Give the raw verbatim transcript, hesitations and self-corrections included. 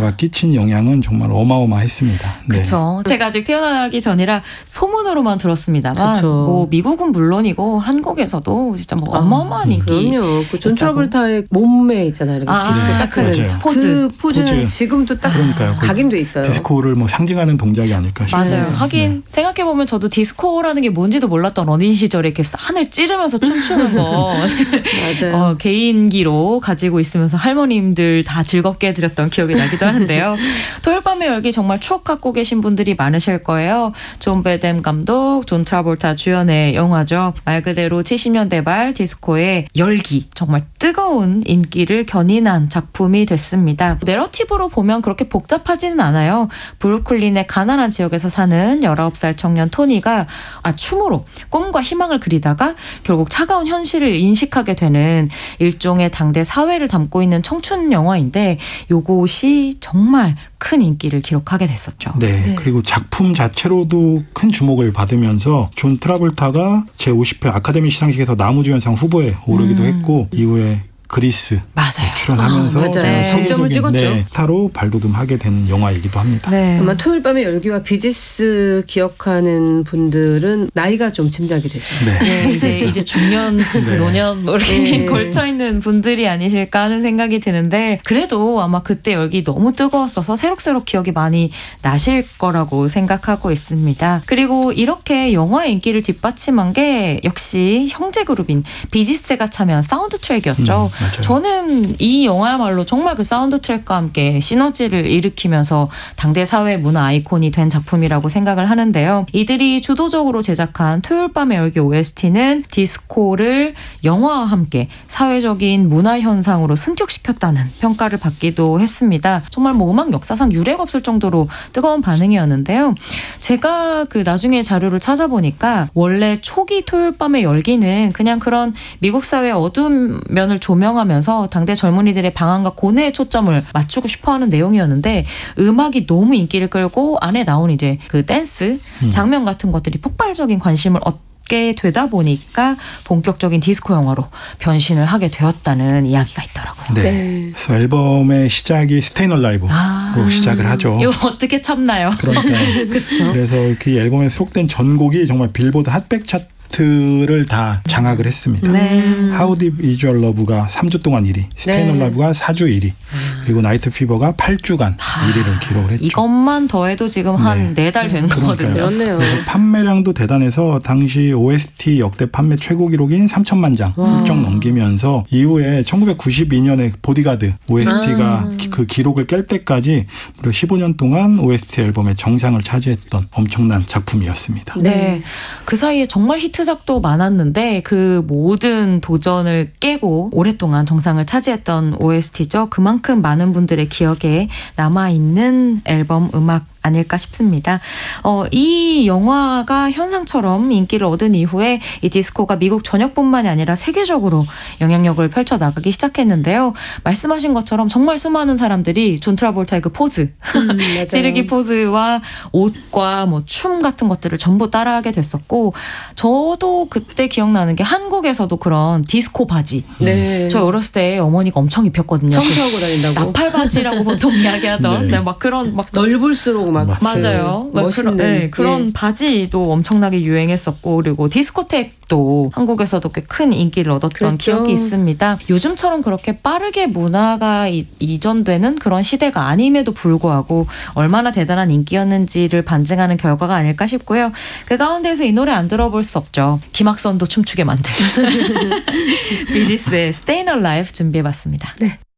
영화가 끼친 영향은 정말 어마어마했습니다. 네. 그렇죠. 제가 아직 태어나기 전이라 소문으로만 들었습니다만 그쵸. 뭐 미국은 물론이고 한국에서도 진짜 뭐 어마어마한 아, 인기. 그럼요. 그 존 트라볼타의 몸매 있잖아요. 이렇게 아, 디스코 네. 딱 하는 맞아요. 그 포즈. 포즈는 포즈. 지금도 딱 그러니까요. 그 각인돼 있어요. 디스코를 뭐 상징하는 동작이 아닐까 싶어요. 맞아요. 네. 하긴 네. 생각해보면 저도 디스코라는 게 뭔지도 몰랐던 어린 시절에 이렇게 하늘 찌르면서 춤추는 거 맞아요. 어, 개인기로 가지고 있으면서 할머님들 다 즐겁게 해드렸던 기억이 나기도 하는데요. 토요일 밤의 열기 정말 추억 갖고 계신 분들이 많으실 거예요. 존 배뎀 감독, 존 트라볼타 주연의 영화죠. 말 그대로 칠십 년대 말 디스코의 열기, 정말 뜨거운 인기를 견인한 작품이 됐습니다. 내러티브로 보면 그렇게 복잡하지는 않아요. 브루클린의 가난한 지역에서 사는 열아홉 살 청년 토니가 아, 춤으로 꿈과 희망을 그리다가 결국 차가운 현실을 인식하게 되는 일종의 당대 사회를 담고 있는 청춘 영화인데 요것이 정말 큰 인기를 기록하게 됐었죠. 네, 네. 그리고 작품 자체로도 큰 주목을 받으면서 존 트라볼타가 제오십 회 아카데미 시상식에서 나무주연상 후보에 오르기도 음. 했고 이후에 그리스 맞아요. 출연하면서 아, 맞아요. 정말 성점을 세계적인, 찍었죠. 네, 스타로 발돋움하게 된 영화이기도 합니다. 네. 아마 토요일 밤의 열기와 비지스 기억하는 분들은 나이가 좀 짐작이 되죠. 네. 네, 이제 이제 중년, 네. 노년 뭐 이렇게 네. 걸쳐 있는 분들이 아니실까 하는 생각이 드는데 그래도 아마 그때 열기 너무 뜨거웠어서 새록새록 기억이 많이 나실 거라고 생각하고 있습니다. 그리고 이렇게 영화의 인기를 뒷받침한 게 역시 형제 그룹인 비지스가 참여한 사운드 트랙이었죠. 음, 맞아요. 저는 이 영화야말로 정말 그 사운드 트랙과 함께 시너지를 일으키면서 당대 사회 문화 아이콘이 된 작품이라고 생각을 하는데요. 이들이 주도적으로 제작한 토요일 밤의 열기 오에스티는 디스코를 영화와 함께 사회적인 문화 현상으로 승격시켰다는 평가를 받기도 했습니다. 정말 뭐 음악 역사상 유례가 없을 정도로 뜨거운 반응이었는데요. 제가 그 나중에 자료를 찾아보니까 원래 초기 토요일 밤의 열기는 그냥 그런 미국 사회의 어두운 면을 조명하면서 당대 젊은이들의 방황과 고뇌에 초점을 맞추고 싶어하는 내용이었는데 음악이 너무 인기를 끌고 안에 나온 이제 그 댄스 장면 같은 것들이 폭발적인 관심을 얻게 되다 보니까 본격적인 디스코 영화로 변신을 하게 되었다는 이야기가 있더라고요. 네. 네. 그래서 앨범의 시작이 스테인 얼라이브로 아, 시작을 하죠. 이거 어떻게 참나요? 그러니까 그렇죠. 그래서 그 앨범에 수록된 전곡이 정말 빌보드 핫백 차트를 다 장악을 했습니다. 네. How Deep Is Your Love가 삼 주 동안 일 위, Stay 네. Alive가 사 주 일 위, 그리고 나이트 피버가 팔 주간 일 위를 기록을 했죠. 이것만 더해도 지금 한 네 달 되는 거거든요. 그렇네요. 그리고 판매량도 대단해서 당시 오에스티 역대 판매 최고 기록인 삼천만 장 훌쩍 넘기면서 이후에 천구백구십이 년에 보디가드 오에스티가 아. 그 기록을 깰 때까지 무려 십오 년 동안 오에스티 앨범의 정상을 차지했던 엄청난 작품이었습니다. 네. 그 사이에 정말 히트작도 많았는데 그 모든 도전을 깨고 오랫동안 정상을 차지했던 오에스티죠. 그만큼 많은 분들의 기억에 남아있는 앨범 음악 아닐까 싶습니다. 어, 이 영화가 현상처럼 인기를 얻은 이후에 이 디스코가 미국 전역뿐만이 아니라 세계적으로 영향력을 펼쳐나가기 시작했는데요. 말씀하신 것처럼 정말 수많은 사람들이 존 트라볼타의 그 포즈, 음, 찌르기 포즈와 옷과 뭐 춤 같은 것들을 전부 따라하게 됐었고 저도 그때 기억나는 게 한국에서도 그런 디스코 바지 네. 저 어렸을 때 어머니가 엄청 입혔거든요. 청소하고 다닌다고. 나팔 바지라고 보통 이야기하던 네. 네, 막 그런 막 넓을수록 막 맞아요. 그 멋있는 그런, 네, 그런 예. 바지도 엄청나게 유행했었고 그리고 디스코텍도 한국에서도 꽤 큰 인기를 얻었던 그렇죠. 기억이 있습니다. 요즘처럼 그렇게 빠르게 문화가 이, 이전되는 그런 시대가 아님에도 불구하고 얼마나 대단한 인기였는지를 반증하는 결과가 아닐까 싶고요. 그 가운데에서 이 노래 안 들어볼 수 없죠. 김학선도 춤추게 만든 비지스의 Stayin' Alive 준비해봤습니다. 네.